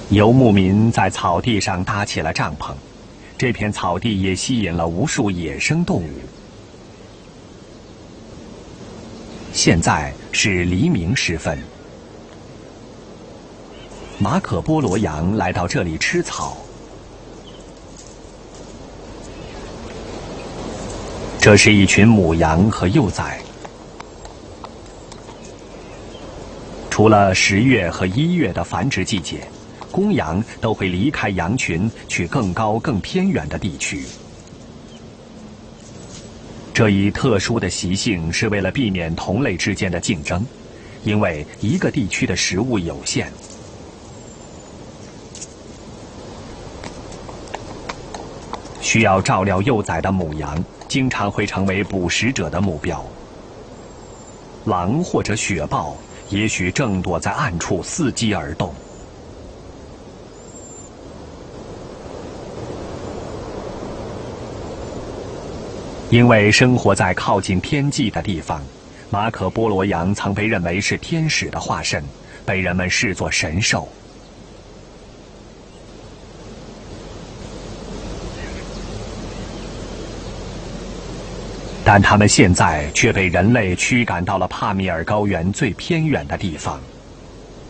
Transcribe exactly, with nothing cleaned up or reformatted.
游牧民在草地上搭起了帐篷，这片草地也吸引了无数野生动物。现在是黎明时分，马可波罗羊来到这里吃草。这是一群母羊和幼崽。除了十月和一月的繁殖季节，公羊都会离开羊群，去更高、更偏远的地区。这一特殊的习性是为了避免同类之间的竞争，因为一个地区的食物有限。需要照料幼崽的母羊，经常会成为捕食者的目标。狼或者雪豹也许正躲在暗处伺机而动。因为生活在靠近天际的地方，马可波罗羊曾被认为是天使的化身，被人们视作神兽。但他们现在却被人类驱赶到了帕米尔高原最偏远的地方。